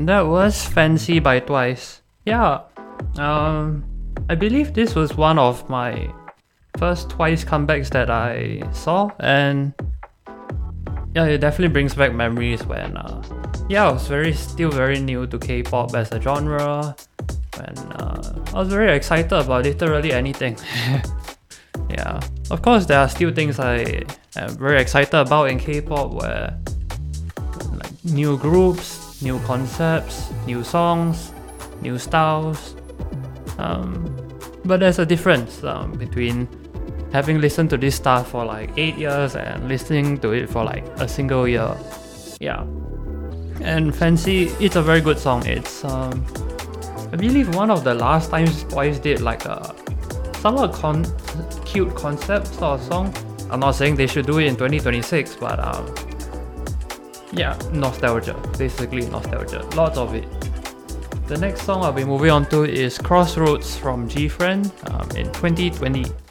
That was Fancy by Twice. Yeah, I believe this was one of my first Twice comebacks that I saw, and yeah, it definitely brings back memories when I was still very new to K-pop as a genre, when I was very excited about literally anything. Yeah, of course there are still things I am very excited about in K-pop, where like new groups, new concepts, new songs, new styles. But there's a difference between having listened to this stuff for like 8 years and listening to it for like a single year. Yeah. And Fancy, it's a very good song. It's I believe one of the last times Twice did like a somewhat cute concept sort of song. I'm not saying they should do it in 2026, but yeah, nostalgia. Basically nostalgia. Lots of it. The next song I'll be moving on to is Crossroads from GFriend in 2020.